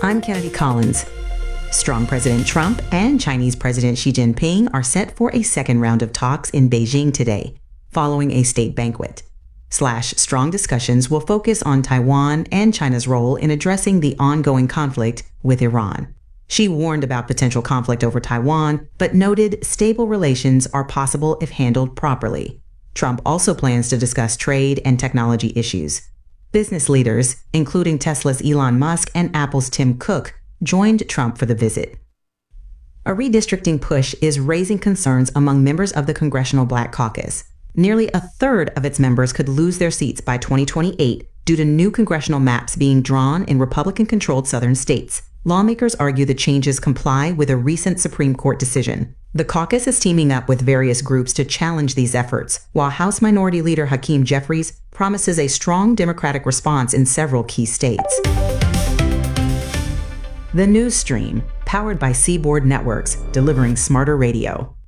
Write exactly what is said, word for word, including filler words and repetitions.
I'm Kennedy Collins. Strong President Trump and Chinese President Xi Jinping are set for a second round of talks in Beijing today, following a state banquet. Slash strong discussions will focus on Taiwan and China's role in addressing the ongoing conflict with Iran. Xi warned about potential conflict over Taiwan, but noted stable relations are possible if handled properly. Trump also plans to discuss trade and technology issues. Business leaders, including Tesla's Elon Musk and Apple's Tim Cook, joined Trump for the visit. A redistricting push is raising concerns among members of the Congressional Black Caucus. Nearly a third of its members could lose their seats by twenty twenty-eight due to new congressional maps being drawn in Republican-controlled southern states. Lawmakers argue the changes comply with a recent Supreme Court decision. The caucus is teaming up with various groups to challenge these efforts, while House Minority Leader Hakeem Jeffries promises a strong Democratic response in several key states. The News Stream, powered by Seaboard Networks, delivering smarter radio.